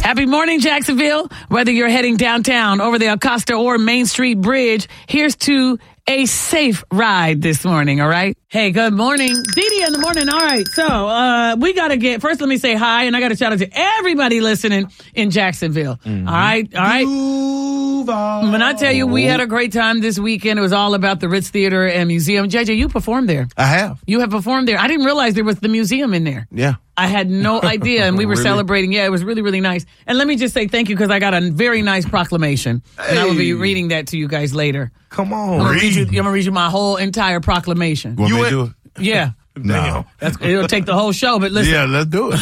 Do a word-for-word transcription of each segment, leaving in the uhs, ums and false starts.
Happy morning, Jacksonville. Whether you're heading downtown, over the Acosta or Main Street Bridge, here's to a safe ride this morning, all right? Hey, good morning. Dee Dee in the morning. All right, so uh, we got to get, first let me say hi, and I got to shout out to everybody listening in Jacksonville. Mm-hmm. All right, all right. Duval. When I tell you we had a great time this weekend, it was all about the Ritz Theater and Museum. J J, you performed there. I have. You have performed there. I didn't realize there was the museum in there. Yeah. I had no idea, and we were Really? celebrating. Yeah, it was really, really nice. And let me just say thank you because I got a very nice proclamation, Hey. and I will be reading that to you guys later. Come on. I'm gonna read you, I'm gonna read you my whole entire proclamation. Want You me to went- do it? Yeah, No. that's, it'll take the whole show. But listen, Yeah, let's do it.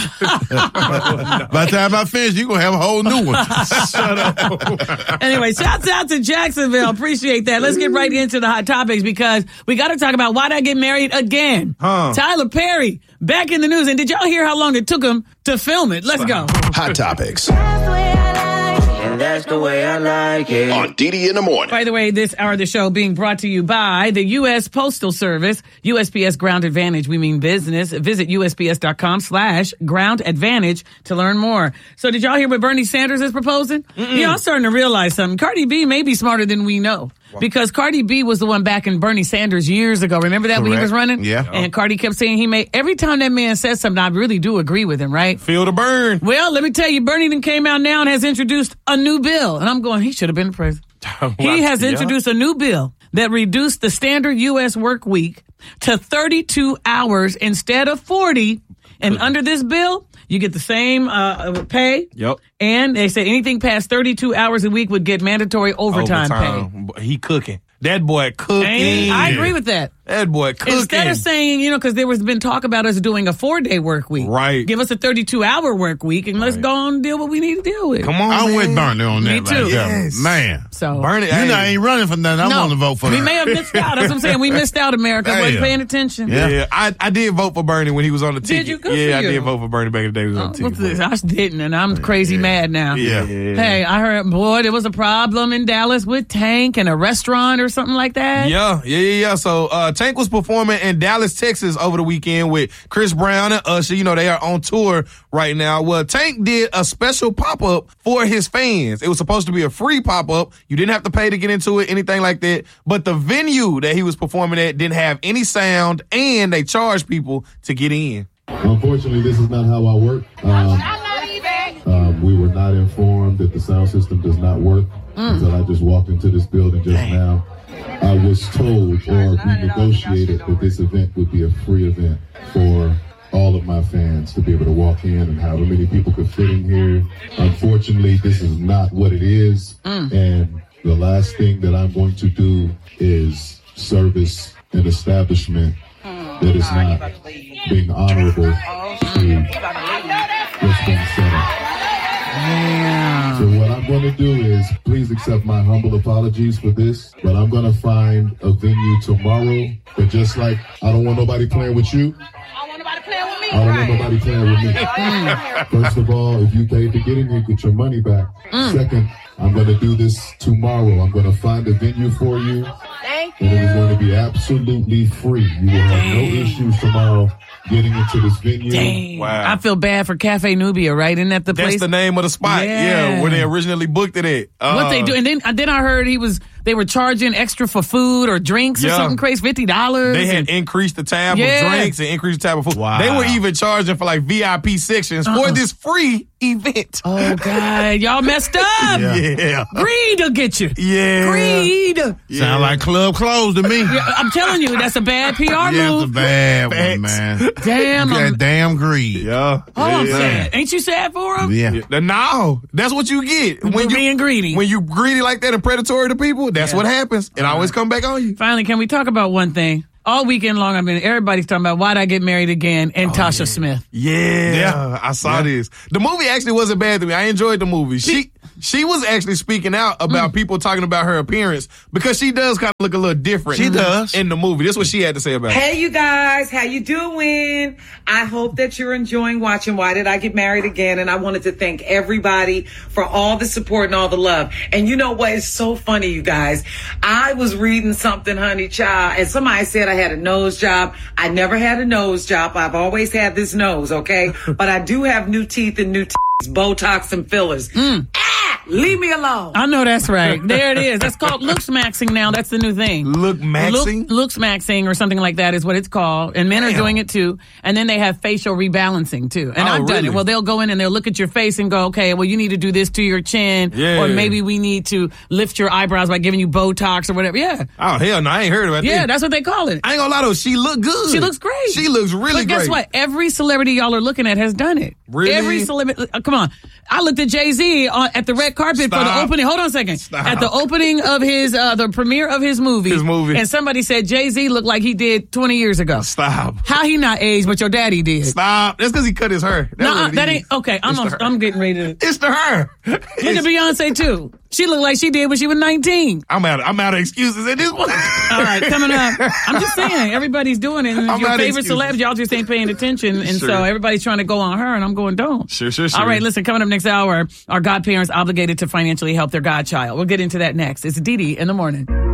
By the time I finish, you're going to have a whole new one. Shut up. anyway, shouts out to Jacksonville. Appreciate that. Let's get right into the hot topics because we got to talk about why'd I get married again. Huh. Tyler Perry back in the news, and did y'all hear how long it took him to film it? Let's go. Hot Topics And that's the way I like it. on D D in the morning. By the way, this hour of the show being brought to you by the U S Postal Service, U S P S Ground Advantage. We mean business. Visit U S P S dot com slash ground advantage to learn more. So did y'all hear what Bernie Sanders is proposing? Mm-mm. Yeah, I'm starting to realize something. Cardi B may be smarter than we know. Because Cardi B was the one backing Bernie Sanders years ago. Remember that when he was Correct. running? Yeah. And Cardi kept saying he made, every time that man says something, I really do agree with him, right? Feel the burn. Well, let me tell you, Bernie then came out now and has introduced a new bill. And I'm going, he should have been president. He has Yeah. introduced a new bill that reduced the standard U S work week to thirty-two hours instead of forty. And under this bill, you get the same uh, pay. Yep. And they say anything past thirty-two hours a week would get mandatory overtime, pay. Overtime. He cooking. That boy cooking. And I agree with that. That boy cooking. Instead of saying, you know, because there was been talk about us doing a four-day work week. Right. Give us a thirty-two hour work week, and let's Right. go on and deal what we need to deal with. Come on, I'm man. with Bernie on that. Me too. Right there. Yes. Man. So Bernie, You hey, know, I ain't running for nothing. I no, want to vote for we that. may have missed out. That's what I'm saying. We missed out, America. Damn. Wasn't paying attention. Yeah. Yeah, I, I did vote for Bernie when he was on the ticket. you? Good yeah, for I you. did vote for Bernie back in the day. He was on Oh, the what's ticket. this? I didn't, and I'm crazy mad now. Yeah. Hey, I heard, boy, there was a problem in Dallas with Tank and a restaurant or something like that. Yeah, yeah, yeah, yeah. So uh, Tank was performing in Dallas, Texas over the weekend with Chris Brown and Usher. You know, they are on tour right now. Well, Tank did a special pop-up for his fans. It was supposed to be a free pop-up. You didn't have to pay to get into it, anything like that. But the venue that he was performing at didn't have any sound, and they charged people to get in. Unfortunately, this is not how I work. Um, um, we were not informed that the sound system does not work until I just walked into this building just now. I was told, or we negotiated, that this event would be a free event for all of my fans to be able to walk in and however many people could fit in here. Unfortunately, this is not what it is. And the last thing that I'm going to do is service an establishment that is not being honorable to what's being set up. So what I'm going to do is, please accept my humble apologies for this, but I'm going to find a venue tomorrow. But just like I don't want nobody playing with you, I don't want nobody playing with me. First of all, if you paid to get in here, get your money back. Second, I'm going to do this tomorrow. I'm going to find a venue for you, and it is going to be absolutely free. You will have no issues tomorrow getting into this venue. Dang. Wow. I feel bad for Cafe Nubia, right? Isn't that the That's place? the name of the spot. Yeah. Yeah, where they originally booked it at. Uh, What they do, and then then I heard he was they were charging extra for food or drinks or Yeah. something crazy, fifty dollars. They had increased the tab Yeah. of drinks and increased the tab of food. Wow. They were even charging for like V I P sections Uh-uh. for this free event. Oh God, y'all messed up. Yeah. Yeah. Greed will get you. Yeah. Greed. Sound like club closed to me. Yeah, I'm telling you, that's a bad P R Yeah, it's a move. bad Facts. one, man. Damn. You I'm, got damn greed. Yeah. oh, I'm yeah. sad. Ain't you sad for him? Yeah. Yeah. No, that's what you get When when you being greedy. when you greedy like that and predatory to people. That's Yeah. what happens. It always come back on you. Finally, can we talk about one thing? All weekend long, I mean, everybody's talking about why'd I get married again and Tasha Smith. Yeah, Yeah. I saw Yeah. this. The movie actually wasn't bad to me. I enjoyed the movie. She she was actually speaking out about people talking about her appearance because she does kind of look a little different. She does. in the movie. This is what she had to say about it. Hey, you guys, how you doing? I hope that you're enjoying watching Why Did I Get Married Again? And I wanted to thank everybody for all the support and all the love. And you know what? It's so funny, you guys. I was reading something, honey child, and somebody said I had a nose job. I never had a nose job. I've always had this nose, okay? But I do have new teeth and new teeth. Botox and fillers. Mm. Ah, leave me alone. I know that's right. There it is. That's called looks maxing now. That's the new thing. Look maxing? Look, looks maxing or something like that is what it's called. And men Damn. are doing it too. And then they have facial rebalancing too. And Oh, I've done really? it. Well, they'll go in and they'll look at your face and go, okay, well, you need to do this to your chin. Yeah. Or maybe we need to lift your eyebrows by giving you Botox or whatever. Yeah. Oh, hell no. I ain't heard about Yeah, this. that's what they call it. I ain't gonna lie though. She look good. She looks great. She looks really But guess great. what? Every celebrity y'all are looking at has done it. Really? Every celebrity. Uh, come on. I looked at Jay-Z on, at the red carpet for the Stop. opening. Hold on a second. Stop. At the opening of his, uh, the premiere of his movie. His movie. And somebody said Jay-Z looked like he did twenty years ago. Stop. How he not aged, but your daddy did. Stop. That's because he cut his hair. That's No, what it that is. ain't, okay, I'm, It's on, the hair. I'm getting ready to. It's the hair. Look at Beyonce too. She looked like she did when she was nineteen. I'm out. I'm out of excuses at this point. All right, coming up. I'm just saying, everybody's doing it. And I'm your not favorite excusing. celebs, y'all just ain't paying attention. And Sure. so everybody's trying to go on her, and I'm going, don't. Sure, sure, sure. All right, listen, coming up next hour, are godparents obligated to financially help their godchild? We'll get into that next. It's Dee Dee in the morning.